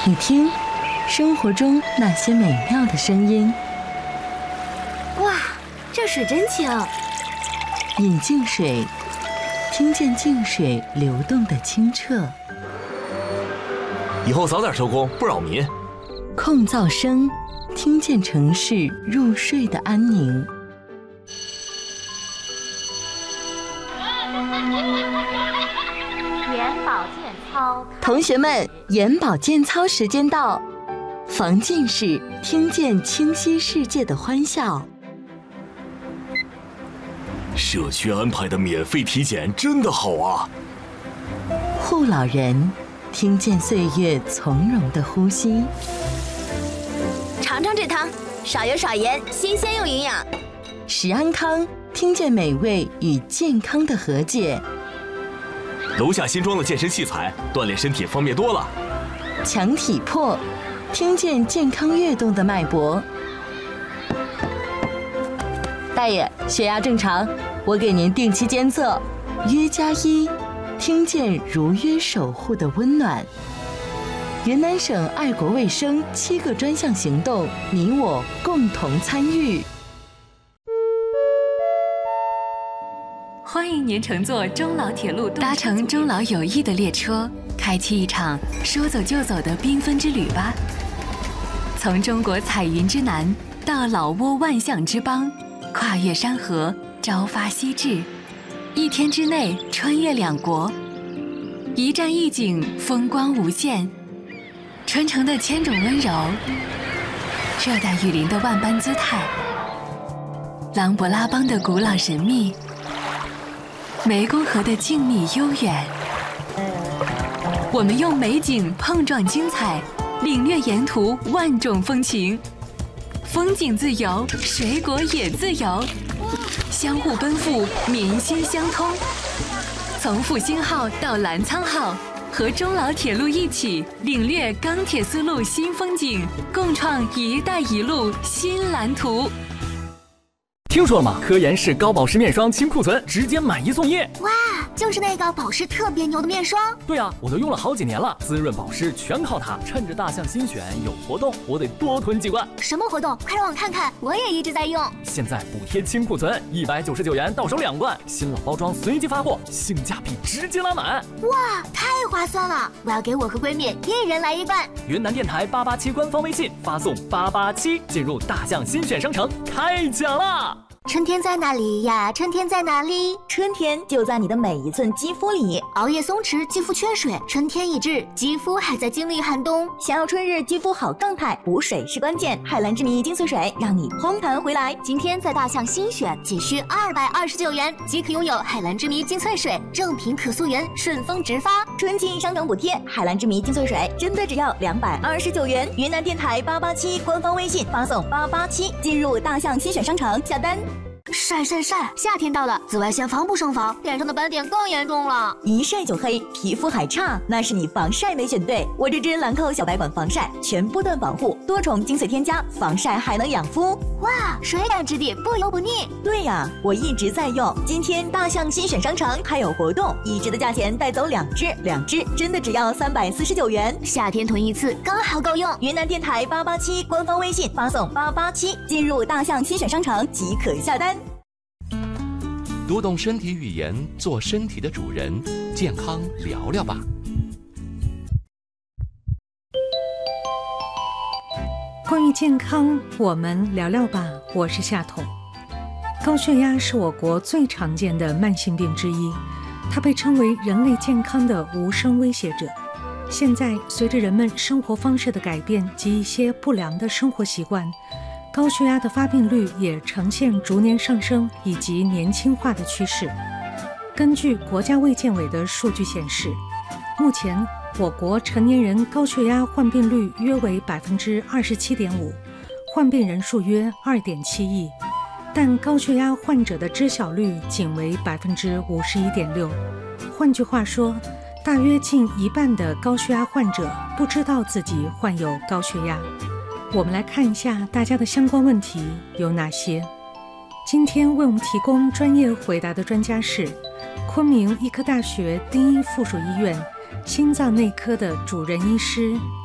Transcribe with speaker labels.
Speaker 1: 你听，生活中那些美妙的声音。
Speaker 2: 哇，这水真清！
Speaker 1: 饮净水，听见净水流动的清澈。
Speaker 3: 以后早点收工，不扰民。
Speaker 1: 控噪声，听见城市入睡的安宁。
Speaker 2: 眼保健操，
Speaker 1: 同学们，眼保健操时间到，防近视，听见清晰世界的欢笑。
Speaker 3: 社区安排的免费体检真的好啊！
Speaker 1: 护老人，听见岁月从容的呼吸。
Speaker 2: 尝尝这汤，少油少盐，新鲜又营养。
Speaker 1: 食安康，听见美味与健康的和解。
Speaker 3: 楼下新装的健身器材，锻炼身体方便多了。
Speaker 1: 强体魄，听见健康跃动的脉搏。大爷，血压正常，我给您定期监测。约+1，听见如约守护的温暖。云南省爱国卫生7个专项行动，你我共同参与。
Speaker 4: 欢迎您乘坐中老铁路，搭乘中老友谊的列车，开启一场说走就走的缤纷之旅吧。从中国彩云之南到老挝万象之邦，跨越山河，朝发夕至，1天之内穿越2国，一站一景，风光无限。春城的千种温柔，热带雨林的万般姿态，琅勃拉邦的古老神秘，湄公河的静谧悠远。我们用美景碰撞精彩，领略沿途万种风情。风景自由，水果也自由，相互奔赴，民心相通。从复兴号到澜沧号，和中老铁路一起领略钢铁丝路新风景，共创“一带一路”新蓝图。
Speaker 5: 听说了吗？科颜氏高保湿面霜清库存，直接买1送1。
Speaker 2: 哇，就是那个保湿特别牛的面霜。
Speaker 5: 对啊，我都用了好几年了，滋润保湿全靠它。趁着大象新选有活动，我得多囤几罐。
Speaker 2: 什么活动？快让我看看，我也一直在用。
Speaker 5: 现在补贴清库存，199元到手2罐，新老包装随机发货，性价比直接拉满。
Speaker 2: 哇，太划算了！我要给我和闺蜜1人来1罐。
Speaker 5: 云南电台887官方微信发送887，进入大象新选商城开奖啦！
Speaker 2: 春天在哪里呀？春天在哪里？
Speaker 6: 春天就在你的每一寸肌肤里。
Speaker 2: 熬夜松弛，肌肤缺水，春天已至，肌肤还在经历寒冬。
Speaker 6: 想要春日肌肤好状态，补水是关键。海蓝之谜精粹水让你嘭弹回来。
Speaker 2: 今天在大象新选，仅需229元即可拥有海蓝之谜精粹水，正品可溯源，顺丰直发。
Speaker 6: 春季商城补贴，海蓝之谜精粹水真的只要229元。云南电台887官方微信发送887，进入大象新选商城下单。
Speaker 2: 晒，夏天到了，紫外线防不胜防，脸上的斑点更严重了。
Speaker 6: 一晒就黑，皮肤还差，那是你防晒没选对。我这支兰蔻小白管防晒，全波段保护，多重精粹添加，防晒还能养肤。
Speaker 2: 哇，水感质地，不油不腻。
Speaker 6: 对呀，我一直在用。今天大象新选商城还有活动，1支的价钱带走2支真的只要349元。
Speaker 2: 夏天囤1次刚好够用。
Speaker 6: 云南电台887官方微信发送887，进入大象新选商城即可下单。
Speaker 7: 读懂身体语言，做身体的主人，健康聊聊吧。
Speaker 8: 关于健康，我们聊聊吧。我是夏彤。高血压是我国最常见的慢性病之一，它被称为人类健康的无声威胁者。现在，随着人们生活方式的改变及一些不良的生活习惯，高血压的发病率也呈现逐年上升以及年轻化的趋势。根据国家卫健委的数据显示，目前我国成年人高血压患病率约为27.5%，患病人数约2.7亿，但高血压患者的知晓率仅为51.6%。换句话说，大约近1半的高血压患者不知道自己患有高血压。我们来看一下大家的相关问题有哪些。今天为我们提供专业回答的专家是昆明医科大学第一附属医院心脏内科的主任医师